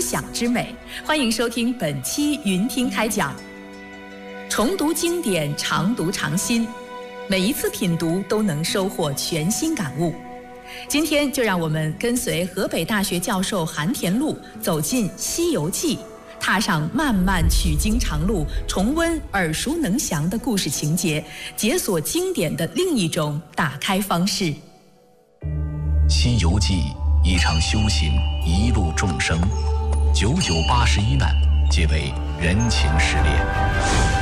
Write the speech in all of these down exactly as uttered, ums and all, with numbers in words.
享之美。欢迎收听本期云听开讲。重读经典，常读常新，每一次品读都能收获全新感悟。今天就让我们跟随河北大学教授韩田禄走进《西游记》，踏上漫漫取经长路，重温耳熟能详的故事情节，解锁经典的另一种打开方式。《 西游记》一场修行，一路众生，九九八十一难，皆为人情试炼。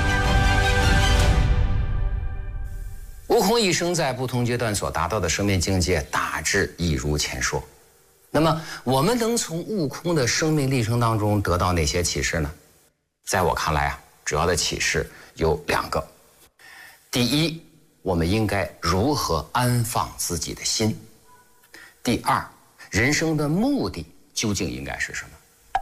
悟空一生在不同阶段所达到的生命境界，大致一如前说。那么，我们能从悟空的生命历程当中得到哪些启示呢？在我看来啊，主要的启示有两个。第一，我们应该如何安放自己的心；第二，人生的目的究竟应该是什么？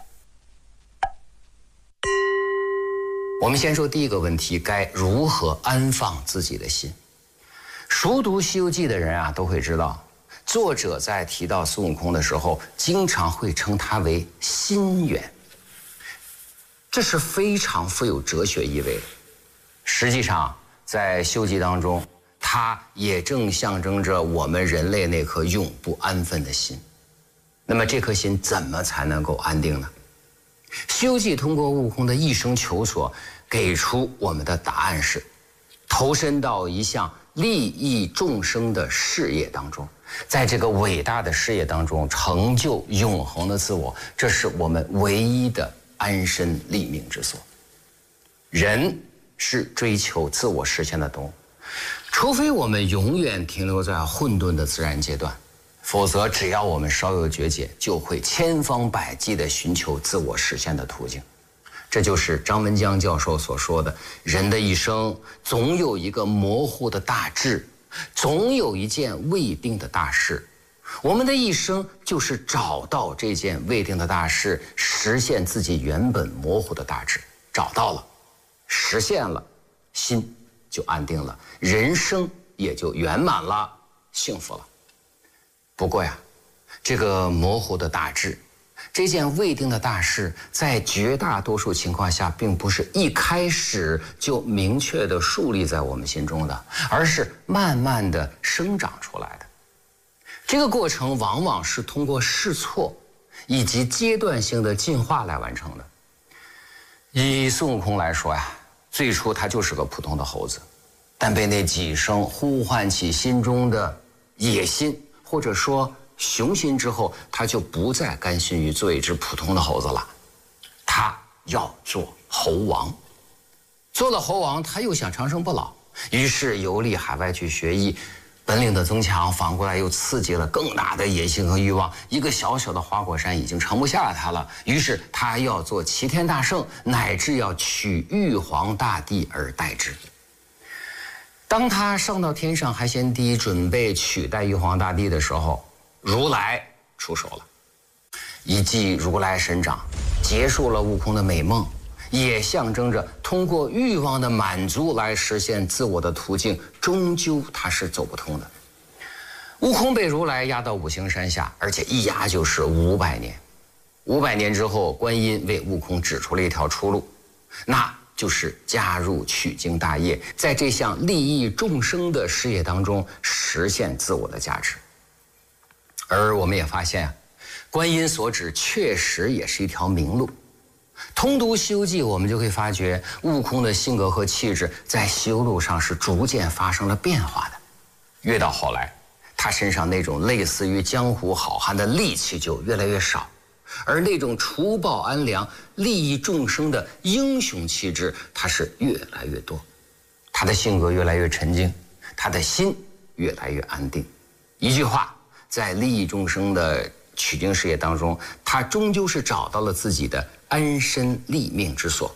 我们先说第一个问题，该如何安放自己的心。熟读《西游记》的人啊，都会知道，作者在提到孙悟空的时候，经常会称他为心猿，这是非常富有哲学意味的。实际上，在《西游记》当中，它也正象征着我们人类那颗永不安分的心。那么，这颗心怎么才能够安定呢？《西游记》通过悟空的一生求索，给出我们的答案是：投身到一项利益众生的事业当中，在这个伟大的事业当中成就永恒的自我，这是我们唯一的安身立命之所。人是追求自我实现的动物，除非我们永远停留在混沌的自然阶段，否则只要我们稍有觉解，就会千方百计地寻求自我实现的途径。这就是张文江教授所说的，人的一生总有一个模糊的大志，总有一件未定的大事。我们的一生就是找到这件未定的大事，实现自己原本模糊的大志。找到了，实现了，心就安定了，人生也就圆满了，幸福了。不过呀，这个模糊的大志，这件未定的大事，在绝大多数情况下并不是一开始就明确地树立在我们心中的，而是慢慢地生长出来的。这个过程往往是通过试错以及阶段性的进化来完成的。以孙悟空来说呀，最初他就是个普通的猴子，但被那几声呼唤起心中的野心，或者说雄心之后，他就不再甘心于做一只普通的猴子了，他要做猴王。做了猴王，他又想长生不老，于是游历海外去学艺，本领的增强反过来又刺激了更大的野心和欲望。一个小小的花果山已经盛不下他了，于是他要做齐天大圣，乃至要取玉皇大帝而代之。当他上到天上还嫌低，准备取代玉皇大帝的时候，如来出手了，一记如来神掌结束了悟空的美梦，也象征着通过欲望的满足来实现自我的途径终究它是走不通的。悟空被如来压到五行山下，而且一压就是五百年。五百年之后，观音为悟空指出了一条出路，那就是加入取经大业，在这项利益众生的事业当中实现自我的价值。而我们也发现啊，观音所指确实也是一条明路。通读《西游记》，我们就会发觉悟空的性格和气质在西游路上是逐渐发生了变化的。越到后来，他身上那种类似于江湖好汉的戾气就越来越少，而那种除暴安良、利益众生的英雄气质，他是越来越多。他的性格越来越沉静，他的心越来越安定。一句话，在利益众生的取经事业当中，他终究是找到了自己的安身立命之所。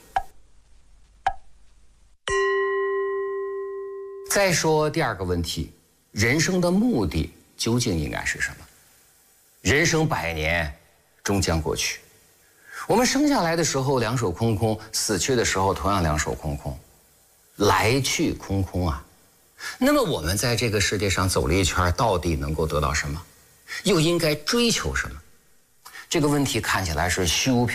再说第二个问题，人生的目的究竟应该是什么？人生百年，终将过去。我们生下来的时候两手空空，死去的时候同样两手空空，来去空空啊。那么我们在这个世界上走了一圈，到底能够得到什么？又应该追求什么？这个问题看起来是虚无缥缈。